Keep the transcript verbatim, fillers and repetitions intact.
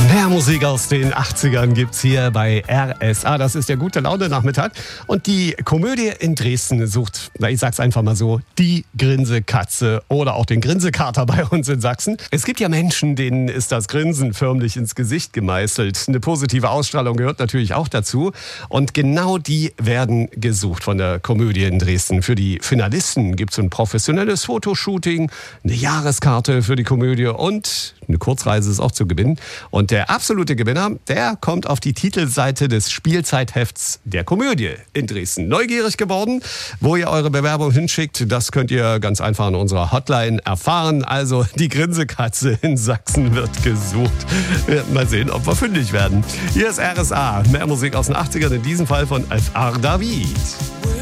Mehr Musik aus den achtzigern gibt's hier bei R S A. Das ist der gute Laune-Nachmittag. Und die Komödie in Dresden sucht, na, ich sag's einfach mal so, die Grinsekatze oder auch den Grinsekater bei uns in Sachsen. Es gibt ja Menschen, denen ist das Grinsen förmlich ins Gesicht gemeißelt. Eine positive Ausstrahlung gehört natürlich auch dazu. Und genau die werden gesucht von der Komödie in Dresden. Für die Finalisten gibt's ein professionelles Fotoshooting, eine Jahreskarte für die Komödie und eine Kurzreise ist auch zu gewinnen. Und der absolute Gewinner, der kommt auf die Titelseite des Spielzeithefts der Komödie in Dresden. Neugierig geworden, wo ihr eure Bewerbung hinschickt, das könnt ihr ganz einfach an unserer Hotline erfahren. Also die Grinsekatze in Sachsen wird gesucht. Mal sehen, ob wir fündig werden. Hier ist R S A. Mehr Musik aus den achtzigern, in diesem Fall von F R David.